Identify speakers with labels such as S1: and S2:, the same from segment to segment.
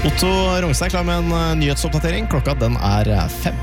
S1: Otto Rongstad klar med en nyhetsoppdatering. Klokka den 5.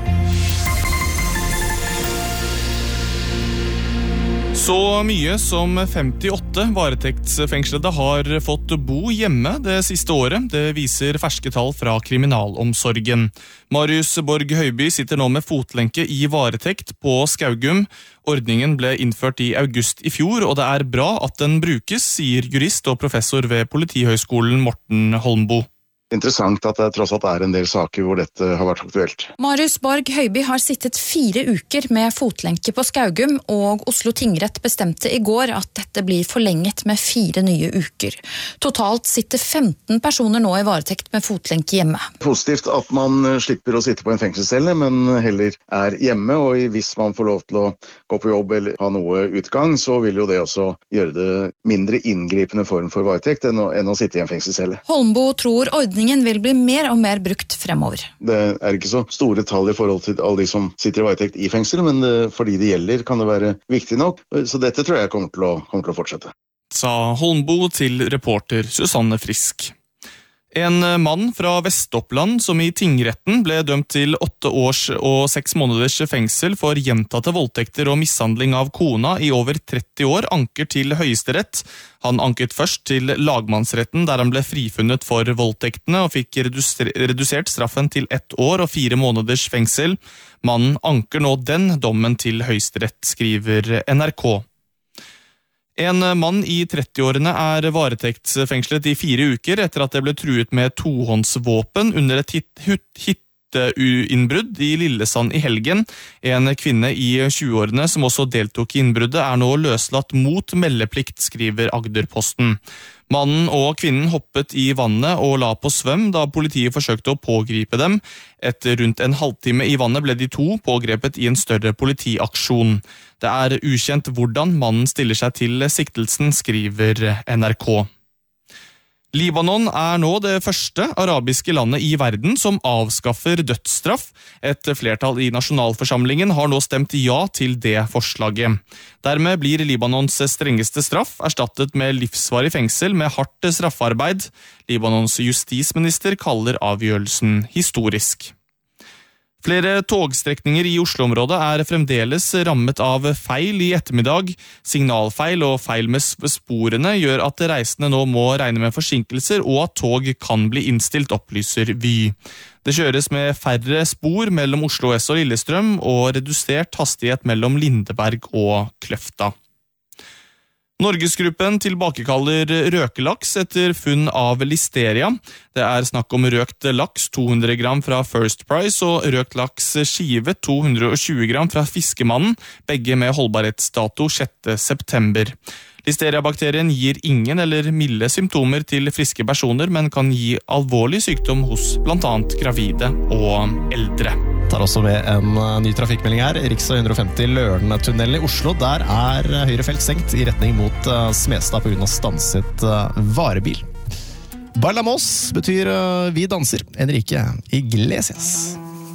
S2: Så mye som 58 varetektsfengslede har fått bo hjemme det siste året. Det viser ferske tall fra kriminalomsorgen. Marius Borg Høiby sitter nå med fotlenke i varetekt på Skaugum. Ordningen ble innført i august i fjor, og det er bra at den brukes, sier jurist og professor ved Politihøgskolen Morten Holmbo.
S3: Interessant at det tross alt en del saker hvor dette har vært aktuelt.
S4: Marius Borg Høiby har sittet 4 uker med fotlenke på Skaugum, og Oslo tingrett bestemte i går at dette blir forlenget med 4 nye uker. Totalt sitter 15 personer nå i varetekt med fotlenke hjemme.
S3: Positivt at man slipper å sitte på en fengselscelle, men heller hjemme, og hvis man får lov til å gå på jobb eller ha noe utgang, så vil jo det også gjøre det mindre inngripende form for varetekt enn å sitte i en fengselscelle.
S4: Holmbo tror ordningen vil bli mer og mer brukt fremover.
S3: Det ikke så store tall i forhold til alle de som sitter i varetekt i fengsel, men for de det gjelder kan det være viktig nok. Så dette tror jeg kommer til å fortsette.
S2: Sa Holmbo til reporter Susanne Frisk. En mann fra Vest-Oppland som i tingretten ble dømt til 8 års og 6 måneders fengsel for gjentatte voldtekter og mishandling av kona i over 30 år, anker til Høyesterett. Han anket først til lagmannsretten der han ble frifunnet for voldtektene og fikk redusert straffen til 1 år og 4 måneders fengsel. Mannen anker nå den dommen til Høyesterett, skriver NRK. En mann i 30-årene varetektsfengslet i 4 uker etter at det ble truet med tohåndsvåpen under et hytteinnbrudd i Lillesand i helgen. En kvinne i 20-årene som også deltok i innbruddet nå løslatt mot meldeplikt, skriver Agderposten. Mannen og kvinnen hoppet i vannet og la på svøm da politiet forsøkte å pågripe dem. Etter rundt en halvtime i vannet ble de 2 pågrepet i en større politiaksjon. Det ukjent hvordan mannen stiller seg til siktelsen, skriver NRK. Libanon nå det første arabiske landet i verden som avskaffer dødsstraff. Et flertall i nasjonalforsamlingen har nå stemt ja til det forslaget. Dermed blir Libanons strengeste straff erstattet med livsvarig fengsel med hardt straffarbeid. Libanons justisminister kaller avgjørelsen historisk. Flere togstrekninger i Oslo-området fremdeles rammet av feil i ettermiddag. Signalfeil og feil med sporene gjør at reisende nå må regne med forsinkelser og at tog kan bli innstilt, opplyser Vy. Det kjøres med færre spor mellom Oslo S og Lillestrøm og redusert hastighet mellom Lindeberg og Kløfta. Norgesgruppen tilbakekaller røkelaks etter funn av listeria. Det snakk om røkt laks 200 gram fra First Price og røkt laks skive 220 gram fra Fiskemannen, begge med holdbarhetsdato 6. september. Listeriabakterien gir ingen eller milde symptomer til friske personer, men kan gi alvorlig sykdom hos blant annet gravide og eldre.
S1: Tar også med en ny trafikkmelding her. Riksvei 150 Lørentunnelen i Oslo. Der høyre felt stengt i retning mot Smestad på grunn av stanset varebil. Bailamos betyr vi danser. Enrique Iglesias.